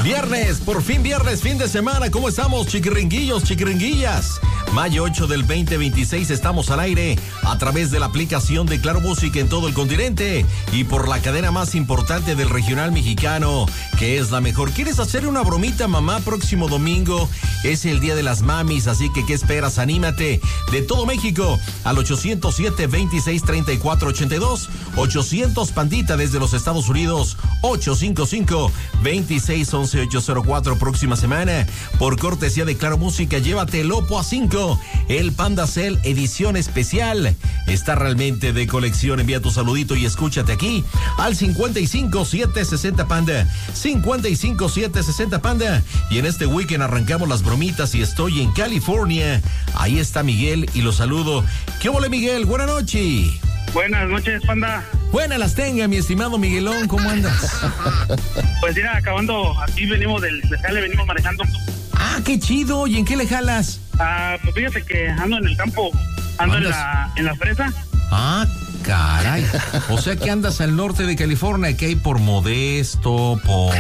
Viernes, por fin viernes, fin de semana. ¿Cómo estamos, chiquiringuillos, chiquiringuillas? Mayo 8 del 2026 estamos al aire a través de la aplicación de Claro Música en todo el continente y por la cadena más importante del regional mexicano, que es la mejor. ¿Quieres hacer una bromita, mamá? Próximo domingo es el Día de las Mamis, así que ¿qué esperas? Anímate. De todo México al 807-2634-82, 800 Pandita desde los Estados Unidos, 855-2611-804. Próxima semana, por cortesía de Claro Música, llévate el Oppo A5, el Panda Cell edición especial. Está realmente de colección. Envía tu saludito y escúchate aquí al 55760 Panda, 55760 Panda. Y en este weekend arrancamos las bromitas y estoy en California. Ahí está Miguel y lo saludo. ¿Qué ole, Miguel? Buenas noches. Buenas noches, Panda. Buenas las tenga, mi estimado Miguelón. ¿Cómo andas? Pues mira, acabando, aquí venimos del jale, venimos manejando. Ah, qué chido. ¿Y en qué le jalas? Pues fíjate que ando en el campo, ando en la fresa. Ah, caray. O sea que andas al norte de California, que hay por Modesto,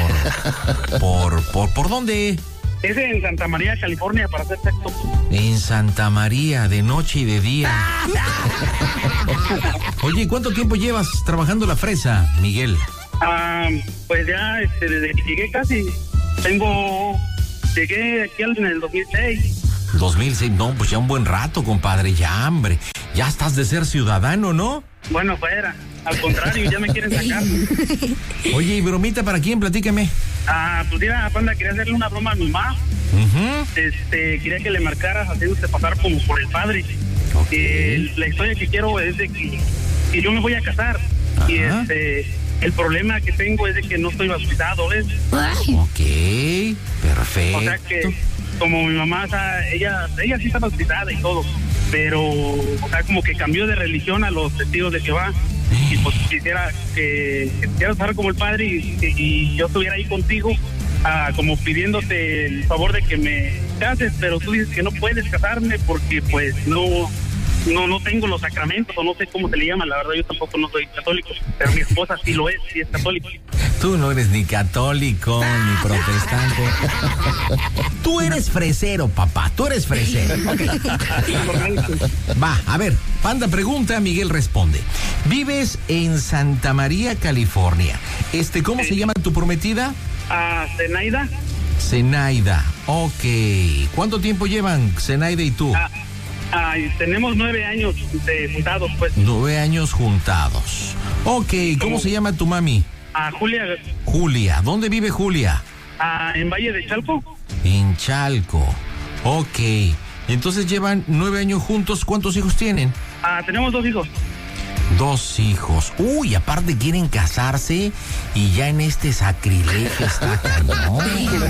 ¿por dónde? Es en Santa María, California, para ser exacto. En Santa María, de noche y de día. Oye, ¿cuánto tiempo llevas trabajando la fresa, Miguel? Pues ya, desde que llegué casi, llegué aquí en el 2006. 2006, no, pues ya un buen rato, compadre, ya, hombre. Ya estás de ser ciudadano, ¿no? Bueno, fuera. Al contrario, ya me quieren sacar. Oye, ¿y bromita para quién? Platícame. Pues mira, Panda, quería hacerle una broma a mi mamá. Quería que le marcaras haciéndose pasar como por el padre. Okay. La historia que quiero es de que yo me voy a casar. Ajá. Y el problema que tengo es de que no estoy bautizado, ¿ves? Ok, perfecto. O sea que, como mi mamá, o sea, ella sí está bautizada y todo, pero, o sea, como que cambió de religión a los testigos de Jehová. Y pues quisiera que quisieras estar como el padre y yo estuviera ahí contigo, como pidiéndote el favor de que me cases, pero tú dices que no puedes casarme porque pues no tengo los sacramentos, o no sé cómo se le llama. La verdad, yo tampoco no soy católico, pero mi esposa sí lo es, sí es católica. Tú no eres ni católico ni protestante. Tú eres fresero, papá, tú eres fresero. Okay. Va, a ver, Panda pregunta, Miguel responde. Vives en Santa María, California. ¿Cómo se llama tu prometida? Zenaida. Zenaida, ok. ¿Cuánto tiempo llevan Zenaida y tú? Tenemos 9 años juntados, pues. 9 años juntados. Ok, ¿cómo se llama tu mami? Julia. Julia, ¿dónde vive Julia? En Valle de Chalco. En Chalco, ok. Entonces llevan 9 años juntos, ¿cuántos hijos tienen? Tenemos 2 hijos. 2 hijos. Uy, aparte quieren casarse y ya en este sacrilegio está cañón.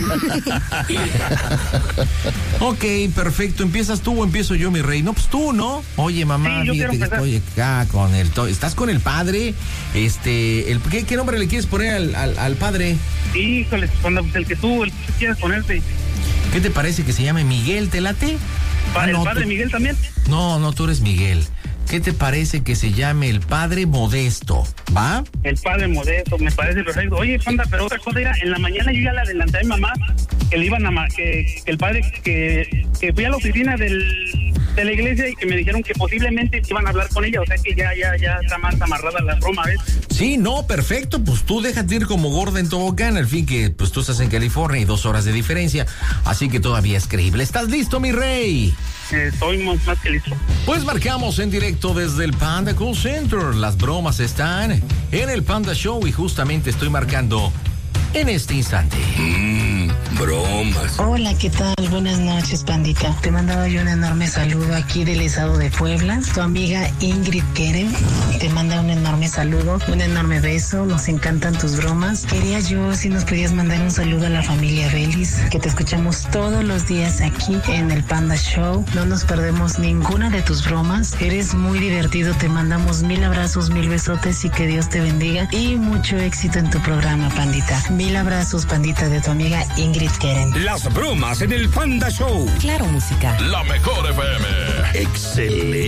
Ok, perfecto. ¿Empiezas tú o empiezo yo, mi rey? No, pues tú, ¿no? Oye, mamá, sí, fíjate que estoy acá con ¿estás con el padre? ¿Qué nombre le quieres poner al padre? Híjole, el que tú quieras ponerte. ¿Qué te parece que se llame Miguel? ¿Te late? ¿El padre Miguel también? No, tú eres Miguel. ¿Qué te parece que se llame el Padre Modesto? ¿Va? El Padre Modesto, me parece perfecto. Oye, Panda, pero otra cosa era, en la mañana yo ya le adelanté a mi mamá que le iban que el padre, que fui a la oficina de la iglesia y que me dijeron que posiblemente iban a hablar con ella, o sea que ya está más amarrada la broma, ¿ves? Sí, no, perfecto, pues tú déjate ir como gorda en tobogán, al fin que pues tú estás en California y 2 horas de diferencia, así que todavía es creíble. ¿Estás listo, mi rey? Estoy más que listo. Pues marcamos en directo desde el Panda Call Center. Las bromas están en el Panda Show y justamente estoy marcando en este instante. Bromas. Hola, ¿qué tal? Buenas noches, Pandita. Te mandaba yo un enorme saludo aquí del estado de Puebla. Tu amiga Ingrid Keren te manda un enorme saludo, un enorme beso. Nos encantan tus bromas. Quería yo si nos podías mandar un saludo a la familia Vélez, que te escuchamos todos los días aquí en el Panda Show. No nos perdemos ninguna de tus bromas. Eres muy divertido. Te mandamos 1000 abrazos, 1000 besotes y que Dios te bendiga y mucho éxito en tu programa, Pandita. 1000 abrazos, Pandita, de tu amiga Ingrid Keren. Las bromas en el Panda Show. Claro Música. La mejor FM.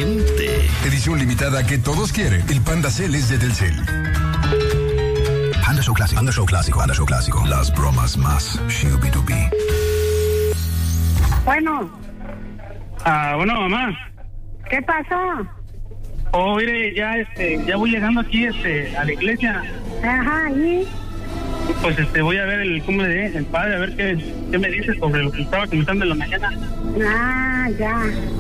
Excelente. Edición limitada que todos quieren. El Panda Cell es de Telcel. Panda Show Clásico. Panda Show Clásico. Panda Show Clásico. Las bromas más shoo-be-doo-be. Bueno. Bueno, mamá. ¿Qué pasó? Oh, mire, ya voy llegando aquí, a la iglesia. Ajá, ¿y? Pues, voy a ver el padre, a ver qué me dice sobre lo que estaba comentando en la mañana. Ah, ya.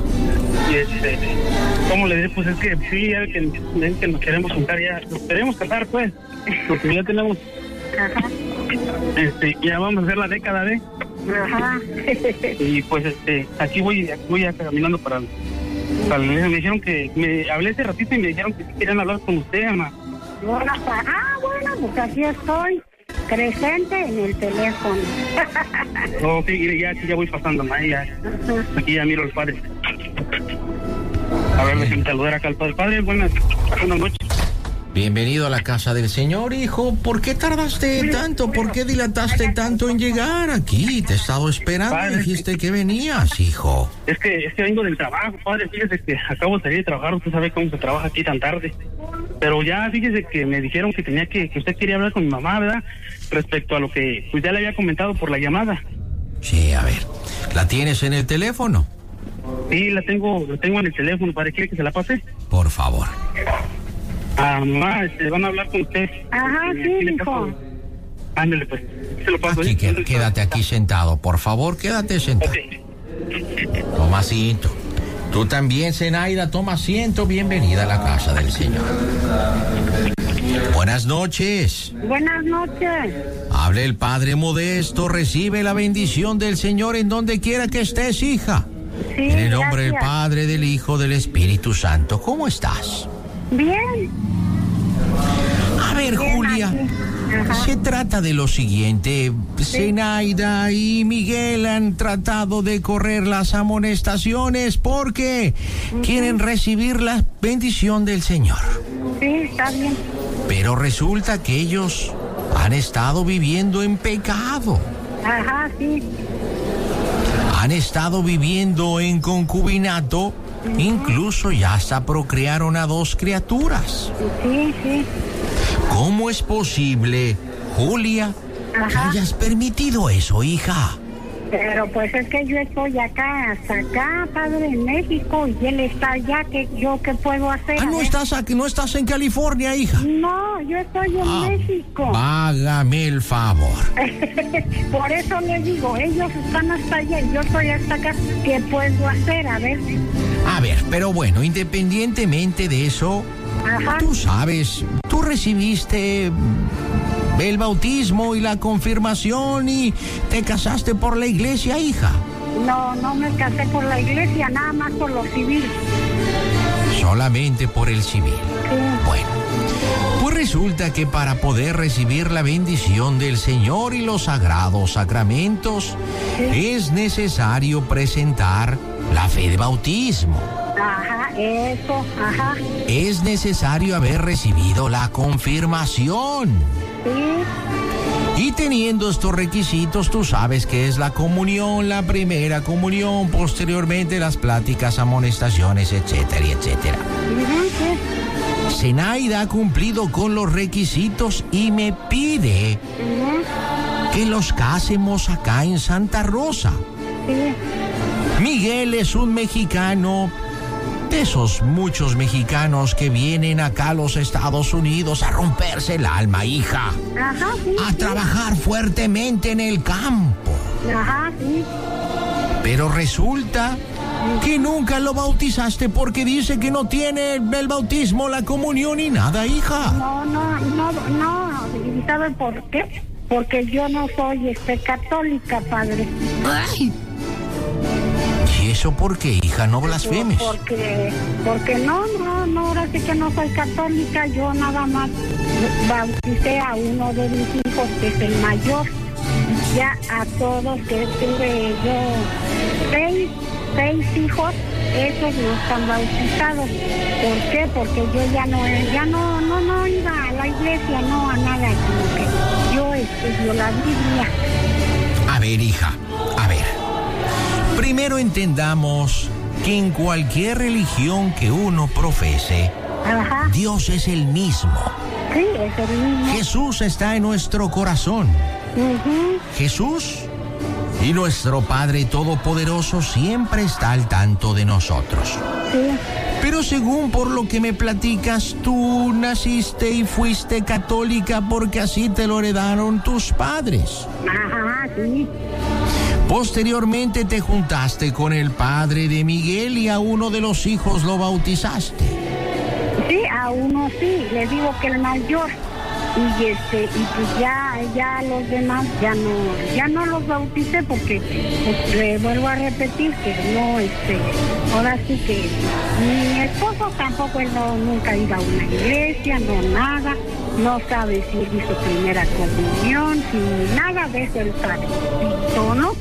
Y, ¿cómo le diré? Pues es que sí, ya que nos queremos juntar ya, nos queremos casar, pues, porque ya tenemos... Ajá. Ya vamos a hacer la década de... Ajá. Y pues, aquí voy ya caminando para la iglesia. Me dijeron me hablé hace ratito y me dijeron que querían hablar con usted, mamá. Bueno, pues aquí estoy, presente en el teléfono. Oh, sí, ya voy pasando, mamá, ya. Aquí ya miro al padre. A ver, déjenme saludar acá al padre. Padre, buenas noches. Bienvenido a la casa del Señor, hijo. ¿Por qué tardaste tanto? ¿Por qué dilataste tanto en llegar aquí? Te he estado esperando. Padre, dijiste que venías, hijo. Es que vengo del trabajo, padre. Fíjese que acabo de salir de trabajar. Usted sabe cómo se trabaja aquí tan tarde. Pero ya, fíjese que me dijeron que usted quería hablar con mi mamá, ¿verdad? Respecto a lo que pues ya le había comentado por la llamada. Sí, a ver. ¿La tienes en el teléfono? Sí, la tengo en el teléfono. ¿Para qué que se la pase? Por favor. Mamá, van a hablar con usted. Ajá, sí, hijo. Ándale, pues. Se lo paso. Aquí, quédate aquí sentado. Por favor, quédate sentado. Okay. Toma asiento. Tú también, Zenaida, toma asiento. Bienvenida a la casa del Señor. Buenas noches. Buenas noches. Hable el Padre Modesto. Recibe la bendición del Señor en donde quiera que estés, hija. Sí, en el nombre del gracias. Padre, del Hijo, del Espíritu Santo. ¿Cómo estás? Bien. A ver, bien, Julia, se trata de lo siguiente. Sí. Zenaida y Miguel han tratado de correr las amonestaciones porque quieren recibir la bendición del Señor. Sí, está bien. Pero resulta que ellos han estado viviendo en pecado. Ajá, sí. Han estado viviendo en concubinato. Incluso ya hasta procrearon a 2 criaturas. Sí, sí. ¿Cómo es posible, Julia, que hayas permitido eso, hija? Pero pues es que yo estoy acá, hasta acá, padre, en México, y él está allá, ¿yo qué puedo hacer? Ah, no estás en California, hija. No, yo estoy en México. Hágame el favor. Por eso les digo, ellos están hasta allá y yo estoy hasta acá. ¿Qué puedo hacer? A ver, pero bueno, independientemente de eso, tú sabes, tú recibiste el bautismo y la confirmación y te casaste por la iglesia, hija. No me casé por la iglesia, nada más por lo civil. Solamente por el civil. Sí. Bueno, pues resulta que para poder recibir la bendición del Señor y los sagrados sacramentos, es necesario presentar la fe de bautismo. Eso. Es necesario haber recibido la confirmación. Sí. Y teniendo estos requisitos, tú sabes que es la comunión, la primera comunión, posteriormente las pláticas, amonestaciones, etcétera, etcétera. Sí. Zenaida ha cumplido con los requisitos y me pide que los casemos acá en Santa Rosa. Sí. Miguel es un mexicano, de esos muchos mexicanos que vienen acá a los Estados Unidos a romperse el alma, hija. Sí, a trabajar fuertemente en el campo. Sí. Pero resulta que nunca lo bautizaste porque dice que no tiene el bautismo, la comunión ni nada, hija. No. ¿Y sabe por qué? Porque yo no soy católica, padre. Ay. ¿Y eso por qué, hija? No blasfemes. Porque no, ahora sí que no soy católica. Yo nada más bauticé a uno de mis hijos, que es el mayor. Ya a todos que tuve yo 6 hijos, esos no están bautizados. ¿Por qué? Porque yo ya no iba a la iglesia, no a nada, como que yo estudio la Biblia. A ver, hija, primero entendamos que en cualquier religión que uno profese, Dios es el mismo. Sí, es el mismo. Jesús está en nuestro corazón. Jesús y nuestro Padre Todopoderoso siempre está al tanto de nosotros. Sí. Pero según por lo que me platicas, tú naciste y fuiste católica porque así te lo heredaron tus padres. Ajá, sí. Posteriormente te juntaste con el padre de Miguel y a uno de los hijos lo bautizaste. Sí, a uno sí, le digo que el mayor. Y pues ya los demás ya no los bauticé porque pues, le vuelvo a repetir que no, ahora sí que mi esposo tampoco, él nunca iba a una iglesia, no nada, no sabe si él hizo primera comunión, si nada de eso él sabe, ¿no?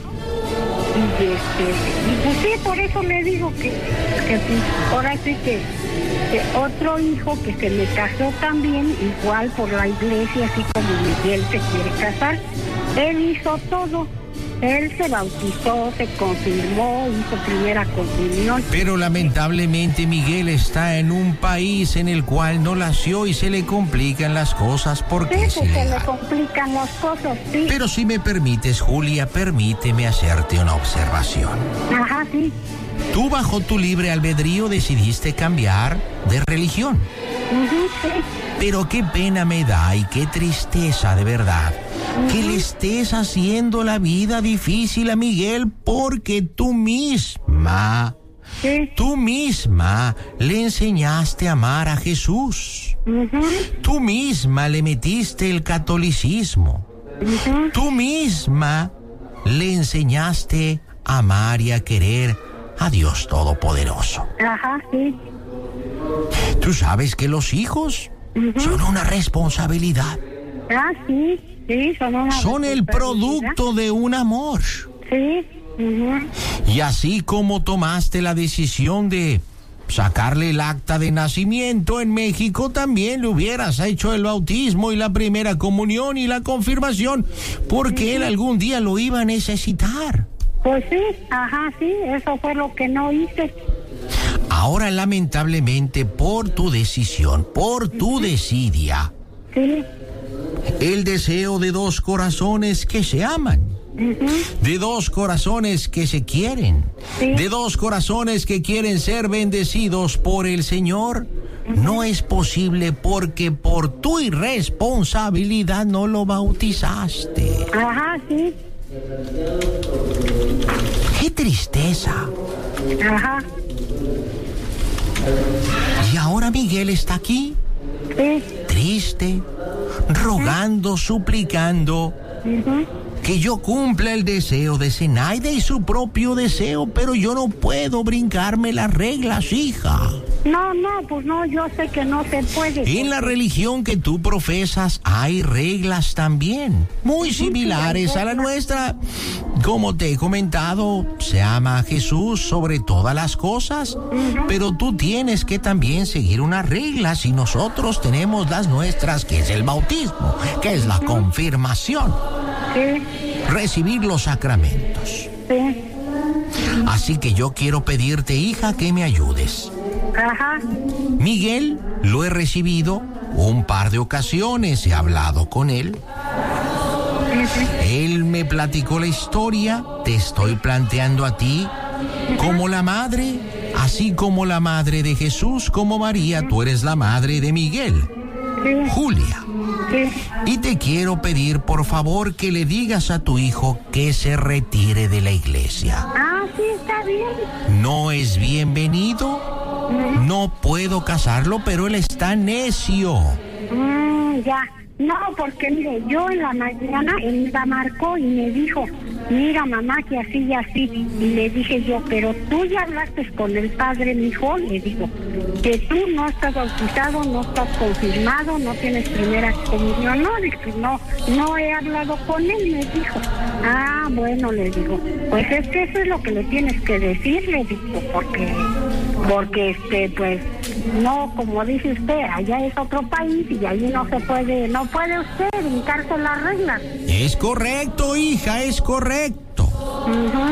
Y pues sí, por eso le digo que pues, ahora sí que otro hijo que se me casó también, igual por la iglesia, así como Miguel se quiere casar, él hizo todo. Él se bautizó, se confirmó, hizo primera comunión. Pero lamentablemente Miguel está en un país en el cual no nació y se le complican las cosas porque sí, se le complican las cosas, sí. Pero si me permites, Julia, permíteme hacerte una observación. Ajá, sí. Tú bajo tu libre albedrío decidiste cambiar de religión. Sí. Pero qué pena me da y qué tristeza de verdad que le estés haciendo la vida difícil a Miguel porque tú misma le enseñaste a amar a Jesús. Tú misma le metiste el catolicismo. Tú misma le enseñaste a amar y a querer a Dios Todopoderoso. Ajá, sí. Tú sabes que los hijos son una responsabilidad. Ah, sí, son el producto de un amor. Sí. Y así como tomaste la decisión de sacarle el acta de nacimiento en México, también le hubieras hecho el bautismo y la primera comunión y la confirmación, porque él algún día lo iba a necesitar. Pues sí, ajá, sí, eso fue lo que no hice. Ahora, lamentablemente, por tu decisión, por tu desidia, sí, el deseo de dos corazones que se aman, de dos corazones que se quieren, de dos corazones que quieren ser bendecidos por el Señor, no es posible porque por tu irresponsabilidad no lo bautizaste. Ajá, sí. ¡Qué tristeza! Ajá. Y ahora Miguel está aquí, triste, rogando, suplicando que yo cumpla el deseo de Zenaida y su propio deseo, pero yo no puedo brincarme las reglas, hija. No, pues no, yo sé que no se puede. En la religión que tú profesas hay reglas también, muy similares a la nuestra. Como te he comentado, se ama a Jesús sobre todas las cosas, pero tú tienes que también seguir unas reglas y nosotros tenemos las nuestras, que es el bautismo, que es la confirmación, recibir los sacramentos. Así que yo quiero pedirte, hija, que me ayudes. Ajá. Miguel lo he recibido un par de ocasiones, he hablado con él. Él me platicó la historia, te estoy planteando a ti como la madre, así como la madre de Jesús, como María, tú eres la madre de Miguel, Julia. Y te quiero pedir, por favor, que le digas a tu hijo que se retire de la iglesia. Ah, sí, está bien. No es bienvenido. No puedo casarlo, pero él está necio. Ya. No, porque mire, yo en la mañana él me marcó y me dijo, mira mamá, que así y así. Y le dije yo, pero tú ya hablaste con el padre, mijo, le digo, que tú no estás bautizado, no estás confirmado, no tienes primera comunión. No, dije, no he hablado con él, me dijo. Ah, bueno, le digo, pues es que eso es lo que le tienes que decir, le digo, porque pues no, como dice usted, allá es otro país y allí no se puede, no puede usted brincarse las reglas. Es correcto, hija, es correcto.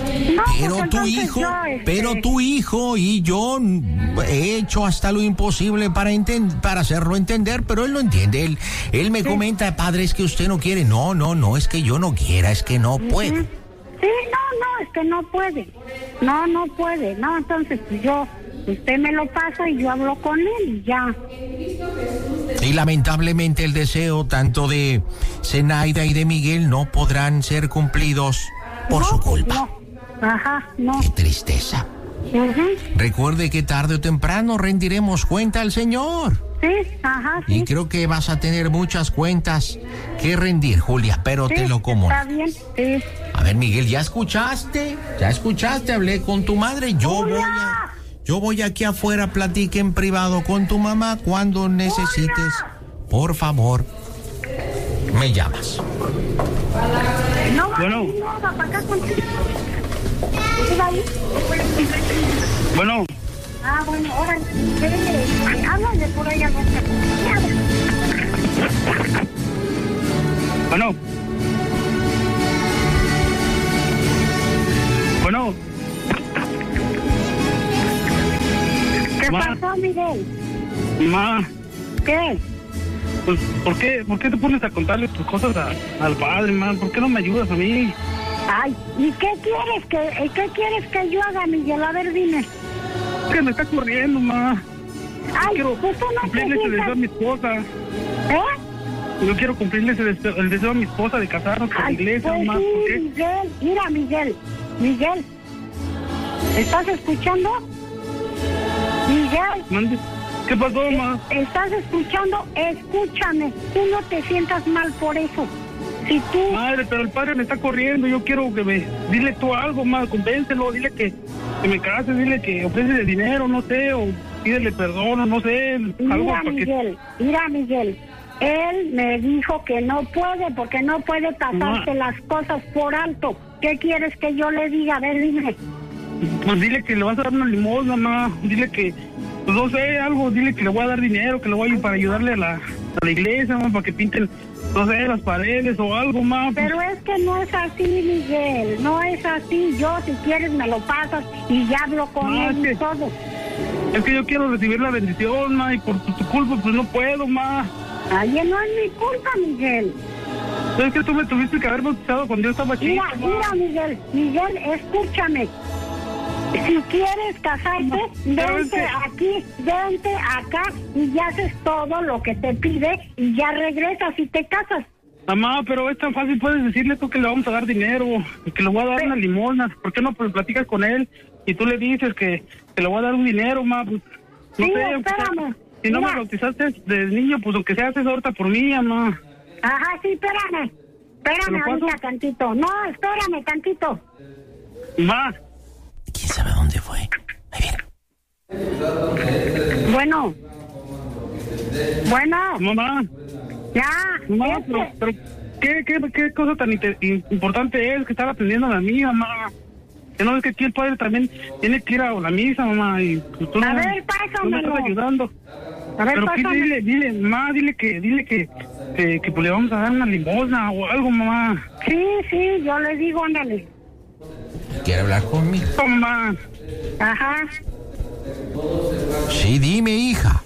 No, pero pues tu hijo, yo, tu hijo y yo he hecho hasta lo imposible para hacerlo entender, pero él no entiende. Él me comenta, padre, es que usted no quiere. No, es que yo no quiera, es que no puedo. Sí, no, es que no puede. No puede. No, entonces usted me lo pasa y yo hablo con él y ya. Y lamentablemente el deseo tanto de Zenaida y de Miguel no podrán ser cumplidos por su culpa. No. Ajá, no. Qué tristeza. Recuerde que tarde o temprano rendiremos cuenta al Señor. Sí, ajá, sí. Y creo que vas a tener muchas cuentas que rendir, Julia, pero sí, te lo comunico. Está bien, sí. A ver, Miguel, ¿ya escuchaste? Hablé con tu madre. Yo voy aquí afuera, platique en privado con tu mamá cuando necesites. Por favor, me llamas. No, Bueno. No, va para acá contigo. Bueno. Bueno, ahora, háblale por allá. Bueno. ¿Qué pasó, Miguel? Ma. ¿Qué? Pues, ¿por qué te pones a contarle tus cosas al padre, man? ¿Por qué no me ayudas a mí? Ay, ¿y qué quieres que yo haga, Miguel? A ver, dime. Que me está corriendo, ma. Ay, Quiero pues tú no cumplirle ese deseo a mi esposa. Yo quiero cumplirle el deseo a mi esposa de casarnos con la iglesia, pues ma. sí, ¿Por qué? Miguel, mira, Miguel, ¿estás escuchando? Miguel. Mande. ¿Qué pasó, ma? ¿Estás escuchando? Escúchame, tú no te sientas mal por eso. Si tú... Madre, pero el padre me está corriendo, yo quiero que me... Dile tú algo, ma, convéncelo, dile que me case, dile que ofrécele dinero, no sé, o pídele perdón, no sé, algo para que... Mira, Miguel, él me dijo que no puede, porque no puede pasarse las cosas por alto. ¿Qué quieres que yo le diga? A ver, dime. Pues dile que le vas a dar una limosna, ma, dile que... Pues no sé, algo, dile que le voy a dar dinero, que le voy a ir para ayudarle a la iglesia, ma, para que pinten, no sé, las paredes o algo, ma. Pero es que no es así, Miguel, no es así. Yo, si quieres, me lo pasas y ya hablo con él y todo. Es que yo quiero recibir la bendición, ma, y por tu culpa, pues no puedo, ma. Ay, no es mi culpa, Miguel. Es que tú me tuviste que haber bautizado cuando yo estaba chico. Mira, Miguel, escúchame. Si quieres casarte, vente acá y ya haces todo lo que te pide y ya regresas y te casas. Mamá, pero es tan fácil, puedes decirle tú que le vamos a dar dinero, que le voy a dar una limosna. ¿Por qué no platicas con él y tú le dices que le voy a dar un dinero, ma? Pues, no sí, sé, espérame. Si no me bautizaste de niño, pues aunque sea haces ahorita por mí, mamá. Ajá, sí, espérame ahorita tantito. No, espérame tantito. Ma. ¿Quién sabe dónde fue? Ahí viene. Bueno. Mamá. Ya. Mamá, pero ¿qué cosa tan importante es que estar atendiendo a la mía, mamá? Que no es que aquí el padre también tiene que ir a la misa, mamá, y pues, tú a ver, pásamelo. me estás ayudando. A ver, pero pásame. dile que pues le vamos a dar una limosna o algo, mamá. Sí, yo le digo, ándale. ¿Quiere hablar conmigo? Mamá. Ajá. Sí, dime, hija.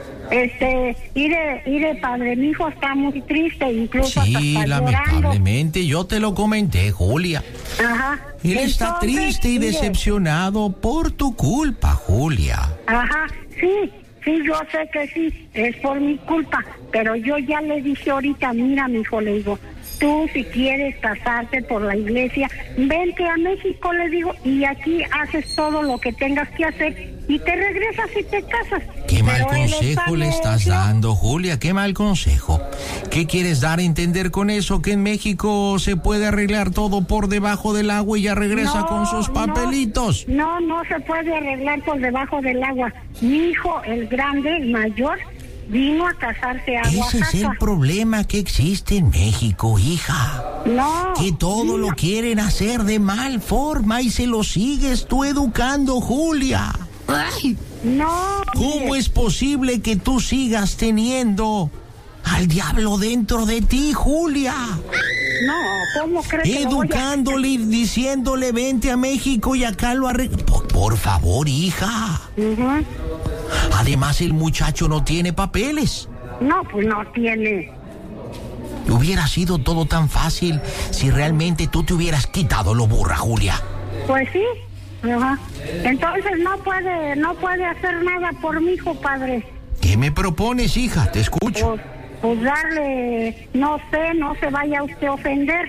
Mire, padre, mi hijo está muy triste, incluso sí, hasta lamentablemente, llorando. yo te lo comenté, Julia. Ajá. Él está triste y decepcionado por tu culpa, Julia. Ajá, sí, yo sé que sí, es por mi culpa, pero yo ya le dije ahorita, mira, mi hijo, le digo, tú si quieres casarte por la iglesia, vente a México, le digo, y aquí haces todo lo que tengas que hacer y te regresas y te casas. Qué mal consejo le estás dando, Julia, qué mal consejo. ¿Qué quieres dar a entender con eso? ¿Que en México se puede arreglar todo por debajo del agua y ya regresa con sus papelitos? No se puede arreglar por debajo del agua. Mi hijo, el grande, el mayor, vino a casarse a Oaxaca. Ese es el problema que existe en México, hija. No. Que todo lo quieren hacer de mal forma y se lo sigues tú educando, Julia. Ay. No. ¿Cómo es posible que tú sigas teniendo al diablo dentro de ti, Julia? No, ¿Cómo crees que educándole y diciéndole, vente a México y acá lo arreglo? Por favor, hija. Uh-huh. Además, el muchacho no tiene papeles. No, pues no tiene. Hubiera sido todo tan fácil si realmente tú te hubieras quitado lo burra, Julia. Pues sí. Ajá. Entonces no puede hacer nada por mi hijo, padre. ¿Qué me propones, hija? Te escucho. Pues darle, no sé, no se vaya usted a ofender.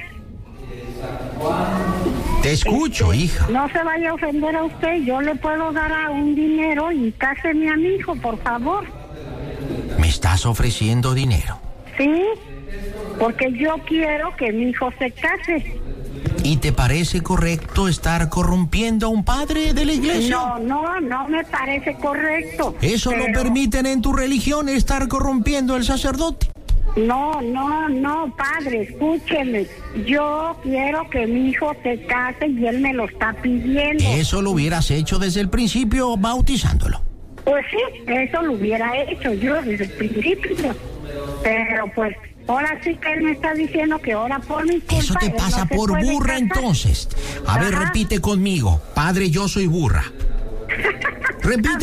Te escucho, hija. No se vaya a ofender a usted. Yo le puedo dar a un dinero y cáseme a mi hijo, por favor. ¿Me estás ofreciendo dinero? Sí, porque yo quiero que mi hijo se case. ¿Y te parece correcto estar corrompiendo a un padre de la iglesia? No me parece correcto. ¿Eso lo permiten en tu religión, estar corrompiendo al sacerdote? No, padre, escúcheme. Yo quiero que mi hijo se case y él me lo está pidiendo. Eso lo hubieras hecho desde el principio, bautizándolo. Pues sí, eso lo hubiera hecho yo desde el principio. Pero pues, ahora sí que él me está diciendo que ora por mi culpa. Eso te pasa por burra, entonces. A ver, repite conmigo. Padre, yo soy burra. Repite.